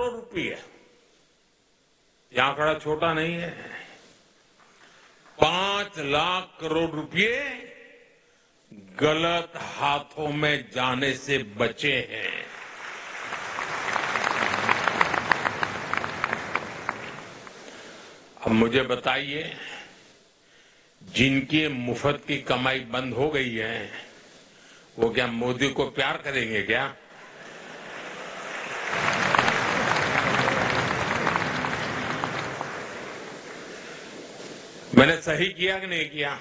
करोड़ रुपए। यह आंकड़ा छोटा नहीं है। 5 लाख करोड़ रुपए गलत हाथों में जाने से बचे हैं। अब मुझे बताइए, जिनकी मुफ्त की कमाई बंद हो गई है, वो क्या मोदी को प्यार करेंगे क्या? मैंने सही किया कि नहीं किया?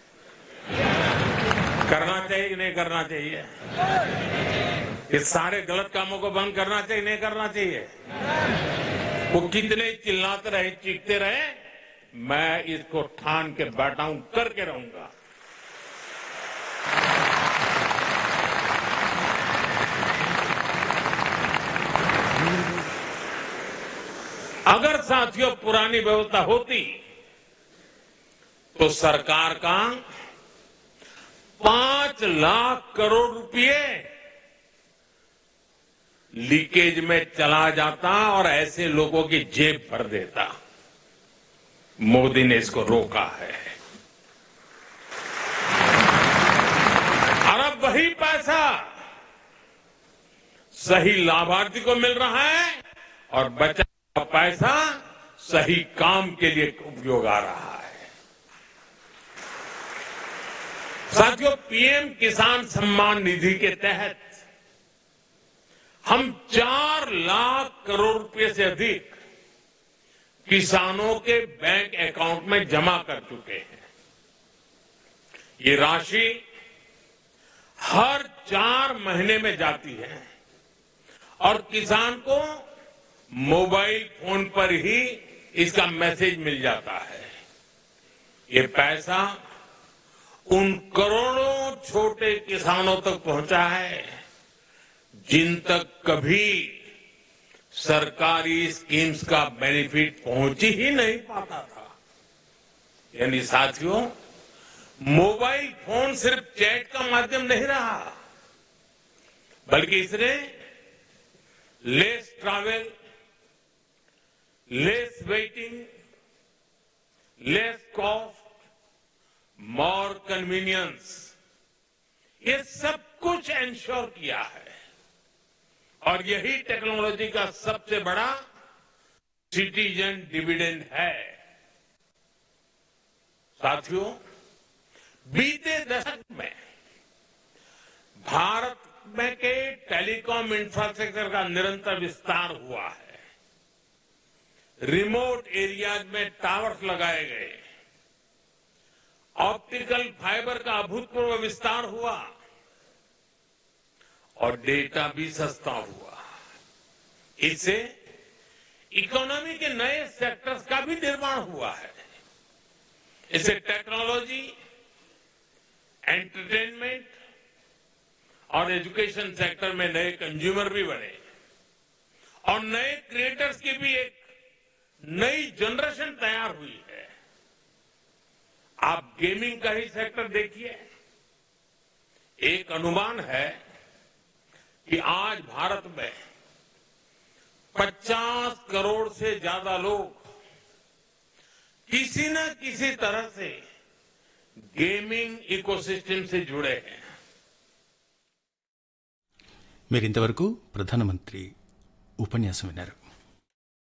करना चाहिए कि नहीं करना चाहिए? इस सारे गलत कामों को बंद करना चाहिए नहीं करना चाहिए? वो कितने चिल्लाते रहे, चीखते रहे, मैं इसको ठान के बैठा हूं, करके रहूंगा। अगर साथियों पुरानी व्यवस्था होती तो सरकार का 5 लाख करोड़ रुपए लीकेज में चला जाता और ऐसे लोगों की जेब भर देता। मोदी ने इसको रोका है। और अब वही पैसा सही लाभार्थी को मिल रहा है और बचा हुआ पैसा सही काम के लिए उपयोग आ रहा है। साथियों, पीएम किसान सम्मान निधि के तहत हम 4 लाख करोड़ रुपए से अधिक किसानों के बैंक अकाउंट में जमा कर चुके हैं। ये राशि हर 4 महीने में जाती है और किसान को मोबाइल फोन पर ही इसका मैसेज मिल जाता है। ये पैसा उन करोड़ों छोटे किसानों तक पहुंचा है जिन तक कभी सरकारी स्कीम्स का बेनिफिट पहुंच ही नहीं पाता था। यानी साथियों, मोबाइल फोन सिर्फ चैट का माध्यम नहीं रहा, बल्कि इसने less travel, less waiting, less cost, मोर कन्वीनियंस, ये सब कुछ एंश्योर किया है। और यही टेक्नोलॉजी का सबसे बड़ा सिटीजन डिविडेंड है। साथियों, बीते दशक में भारत में के टेलीकॉम इंफ्रास्ट्रक्चर का निरंतर विस्तार हुआ है। रिमोट एरियाज में टावर्स लगाए गए, ऑप्टिकल फाइबर का अभूतपूर्व विस्तार हुआ और डेटा भी सस्ता हुआ। इससे इकोनॉमी के नए सेक्टर्स का भी निर्माण हुआ है। इससे टेक्नोलॉजी, एंटरटेनमेंट और एजुकेशन सेक्टर में नए कंज्यूमर भी बने और नए क्रिएटर्स की भी एक नई जनरेशन तैयार हुई है। आप गेमिंग का ही सेक्टर देखिए। एक अनुमान है कि आज भारत में 50 करोड़ से ज्यादा लोग किसी न किसी तरह से गेमिंग इकोसिस्टम से जुड़े हैं। మీరింతవరకు ప్రధానమంత్రి ఉపన్యాసం విన్నారు.